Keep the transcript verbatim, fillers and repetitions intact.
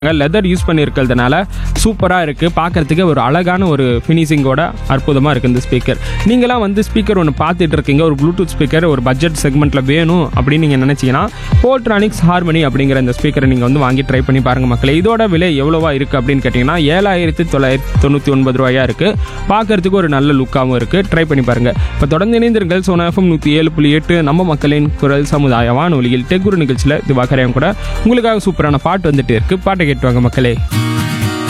Leather use பண்ணியிருக்கிறதுனால சூப்பராக இருக்குது, பார்க்குறதுக்கே ஒரு அழகான ஒரு ஃபினிஷிங்கோட அற்புதமாக இருக்குது இந்த ஸ்பீக்கர். நீங்களாம் வந்து ஸ்பீக்கர் ஒன்று பார்த்துட்டு இருக்கீங்க, ஒரு ப்ளூடூத் ஸ்பீக்கர் ஒரு பட்ஜெட் செக்மெண்ட்டில் வேணும் அப்படின்னு நீங்கள் நினச்சிங்கன்னா போல்ட்ரானிக்ஸ் ஹார்மனி அப்படிங்கிற இந்த ஸ்பீக்கரை நீங்கள் வந்து வாங்கி ட்ரை பண்ணி பாருங்கள் மக்களே. இதோட விலை எவ்வளோவா இருக்குது அப்படின்னு கேட்டிங்கன்னா ஏழாயிரத்தி தொள்ளாயிரத்தி தொண்ணூற்றி ஒன்பது ரூபாயாக இருக்குது. பார்க்குறதுக்கு ஒரு நல்ல லுக்காகவும் இருக்குது, ட்ரை பண்ணி பாருங்கள். இப்போ தொடர்ந்து இணைந்திருங்கள் சோனா எஃப்எம் நூற்றி ஏழு புள்ளி எட்டு நம்ம மக்களின் குரல் சமுதாய வானொலியில் டெக்குரு நிகழ்ச்சியில் இது வாக்கரையும் கூட உங்களுக்காக சூப்பரான பாட்டு வந்துட்டு இருக்குது. பாட்டை கேட்டுவாங்க மக்களே.